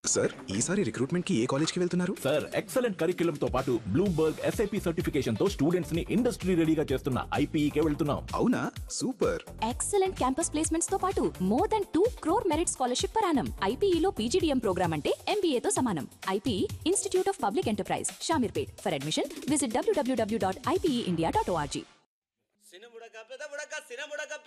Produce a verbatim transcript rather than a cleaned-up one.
Sir ఈసారి recruitment కి ఏ college కి వెళ్తున్నారు? సార్ ఎక్సలెంట్ కరిక్యులం తో పాటు బ్లూంబర్గ్ ఎస్ఐపి సర్టిఫికేషన్ తో స్టూడెంట్స్ ని ఇండస్ట్రీ రెడీగా చేస్తున్న ఐపీఈ కే వెళ్తున్నాం. అవునా, సూపర్. ఎక్సలెంట్ క్యాంపస్ ప్లేస్మెంట్స్ తో పాటు more than two crore merit scholarship per annum. ఐపీఈలో PGDM programme అంటే ఎంబీఏ తో సమానం. IPE institute of public enterprise, Shamirpet. For admission visit WWW dot IPE India dot ORG.